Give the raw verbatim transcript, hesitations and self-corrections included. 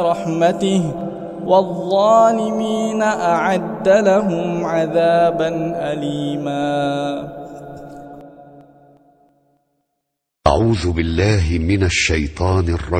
رحمته والظالمين أعد لهم عذابا أليما. أعوذ بالله من الشيطان الرجيم.